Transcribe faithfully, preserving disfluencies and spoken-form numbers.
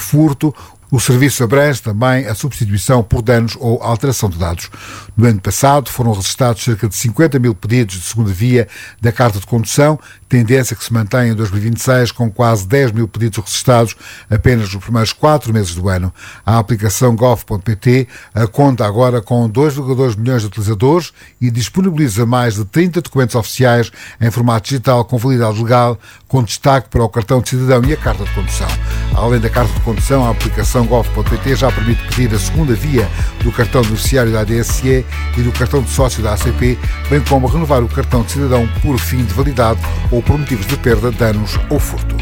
furto. O serviço abrange também a substituição por danos ou alteração de dados. No ano passado foram registrados cerca de cinquenta mil pedidos de segunda via da carta de condução, tendência que se mantém em dois mil e vinte e seis, com quase dez mil pedidos registrados apenas nos primeiros quatro meses do ano. A aplicação gov ponto pt conta agora com dois vírgula dois milhões de utilizadores e disponibiliza mais de trinta documentos oficiais em formato digital com validade legal, com destaque para o cartão de cidadão e a carta de condução. Além da carta de condução, a aplicação gov ponto pt já permite pedir a segunda via do cartão de beneficiário da A D S E e do cartão de sócio da A C P, bem como renovar o cartão de cidadão por fim de validade ou por motivos de perda, danos ou furto.